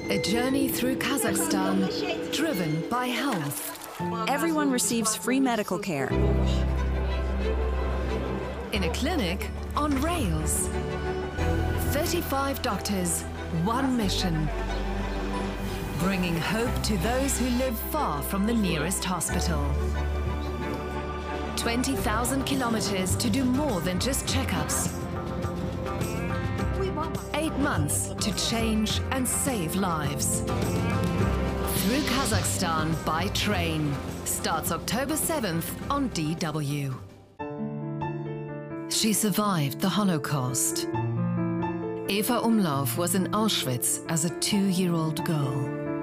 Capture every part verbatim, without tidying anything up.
A journey through Kazakhstan, driven by health. Everyone receives free medical care. In a clinic on rails. thirty-five doctors, one mission. Bringing hope to those who live far from the nearest hospital. twenty thousand kilometers to do more than just checkups. Eight months to change and save lives. Through Kazakhstan by train. Starts October seventh on D W. She survived the Holocaust. Eva Umlauf was in Auschwitz as a two-year-old girl.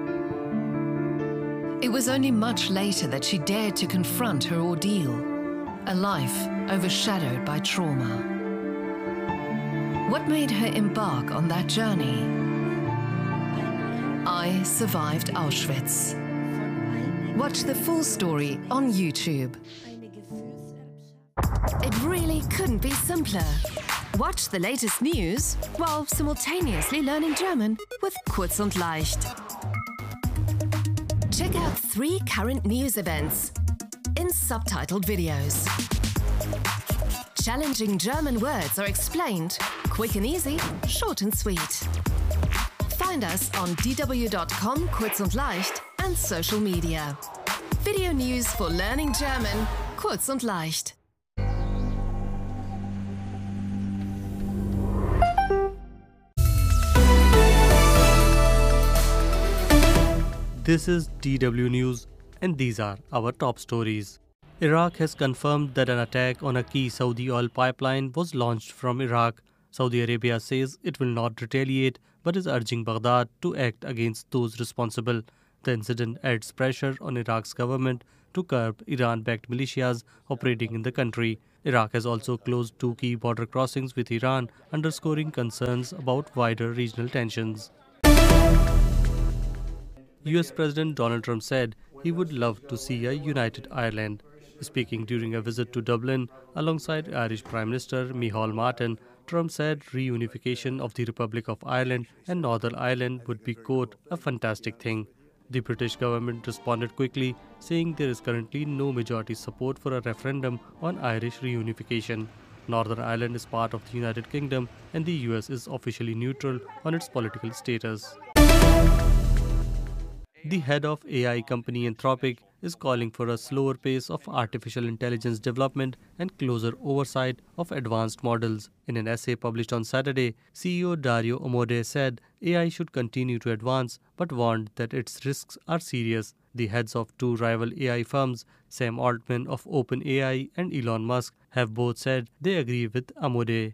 It was only much later that she dared to confront her ordeal, a life overshadowed by trauma. What made her embark on that journey? I Survived Auschwitz. Watch the full story on YouTube. It really couldn't be simpler. Watch the latest news while simultaneously learning German with Kurz und Leicht. Check out three current news events in subtitled videos. Challenging German words are explained, quick and easy, short and sweet. Find us on d w dot com, Kurz und Leicht, and social media. Video news for learning German, Kurz und Leicht. This is D W News, and these are our top stories. Iraq has confirmed that an attack on a key Saudi oil pipeline was launched from Iraq. Saudi Arabia says it will not retaliate, but is urging Baghdad to act against those responsible. The incident adds pressure on Iraq's government to curb Iran-backed militias operating in the country. Iraq has also closed two key border crossings with Iran, underscoring concerns about wider regional tensions. U S President Donald Trump said he would love to see a united Ireland. Speaking during a visit to Dublin alongside Irish Prime Minister Micheál Martin, Trump said reunification of the Republic of Ireland and Northern Ireland would be, quote, a fantastic thing. The British government responded quickly, saying there is currently no majority support for a referendum on Irish reunification. Northern Ireland is part of the United Kingdom, and the U S is officially neutral on its political status. The head of A I company Anthropic is calling for a slower pace of artificial intelligence development and closer oversight of advanced models. In an essay published on Saturday, C E O Dario Amodei said A I should continue to advance but warned that its risks are serious. The heads of two rival A I firms, Sam Altman of OpenAI and Elon Musk, have both said they agree with Amodei.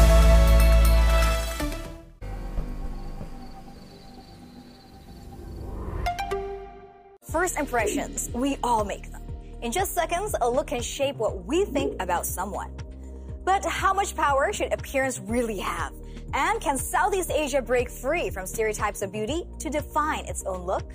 First impressions, we all make them. In just seconds, a look can shape what we think about someone. But how much power should appearance really have? And can Southeast Asia break free from stereotypes of beauty to define its own look?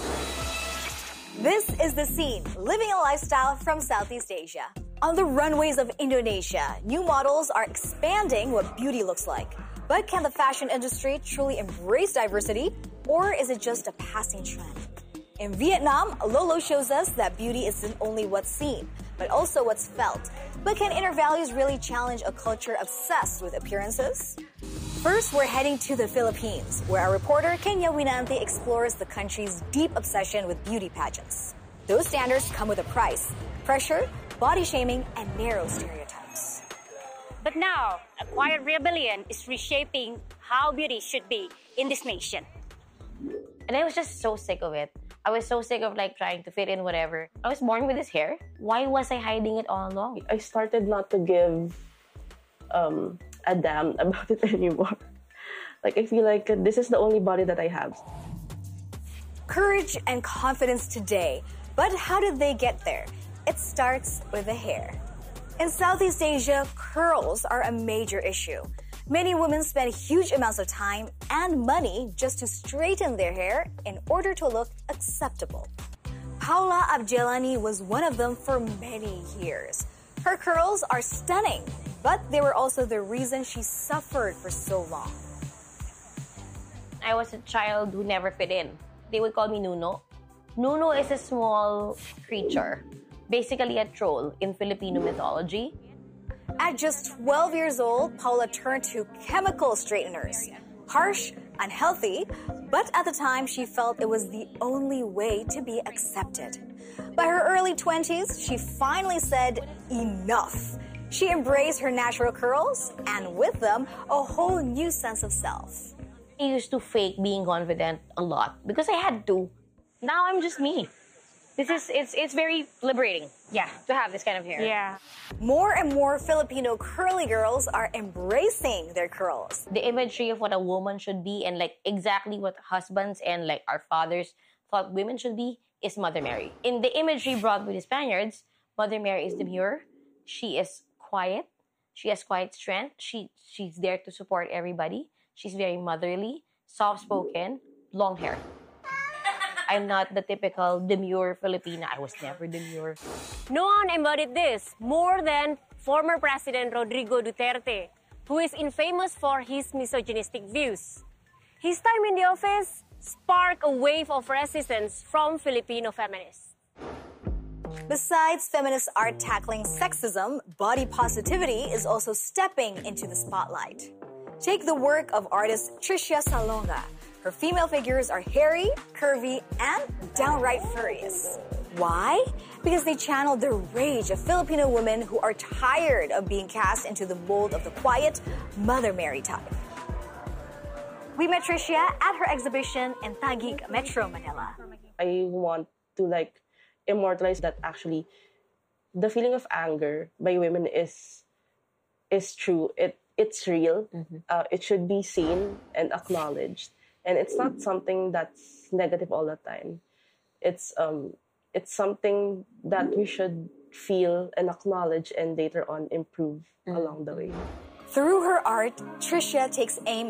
This is The Scene, living a lifestyle from Southeast Asia. On the runways of Indonesia, new models are expanding what beauty looks like. But can the fashion industry truly embrace diversity, or is it just a passing trend? In Vietnam, Lolo shows us that beauty isn't only what's seen, but also what's felt. But can inner values really challenge a culture obsessed with appearances? First, we're heading to the Philippines, where our reporter Kenya Winanti explores the country's deep obsession with beauty pageants. Those standards come with a price: pressure, body shaming, and narrow stereotypes. But now, a quiet rebellion is reshaping how beauty should be in this nation. And I was just so sick of it. I was so sick of like trying to fit in whatever. I was born with this hair. Why was I hiding it all along? I started not to give um, a damn about it anymore. Like, I feel like this is the only body that I have. Courage and confidence today. But how did they get there? It starts with the hair. In Southeast Asia, curls are a major issue. Many women spend huge amounts of time and money just to straighten their hair in order to look acceptable. Paula Abjelani was one of them for many years. Her curls are stunning, but they were also the reason she suffered for so long. I was a child who never fit in. They would call me Nuno. Nuno is a small creature, basically a troll in Filipino mythology. At just twelve years old, Paula turned to chemical straighteners. Harsh, unhealthy, but at the time she felt it was the only way to be accepted. By her early twenties, she finally said enough. She embraced her natural curls and with them, a whole new sense of self. I used to fake being confident a lot because I had to. Now I'm just me. This is, it's, it's very liberating, yeah, to have this kind of hair. Yeah. More and more Filipino curly girls are embracing their curls. The imagery of what a woman should be and like exactly what husbands and like our fathers thought women should be is Mother Mary. In the imagery brought by the Spaniards, Mother Mary is demure. She is quiet. She has quiet strength. She, she's there to support everybody. She's very motherly, soft-spoken, long hair. I'm not the typical demure Filipina. I was never demure. No one embodied this more than former President Rodrigo Duterte, who is infamous for his misogynistic views. His time in the office sparked a wave of resistance from Filipino feminists. Besides feminist art tackling sexism, body positivity is also stepping into the spotlight. Take the work of artist Tricia Salonga. Her female figures are hairy, curvy, and downright furious. Why? Because they channel the rage of Filipino women who are tired of being cast into the mold of the quiet Mother Mary type. We met Tricia at her exhibition in Taguig, Metro Manila. I want to like immortalize that actually the feeling of anger by women is is true. It it's real. Mm-hmm. Uh, it should be seen and acknowledged. And it's not something that's negative all the time. It's um, it's something that we should feel and acknowledge and later on improve mm-hmm. along the way. Through her art, Tricia takes aim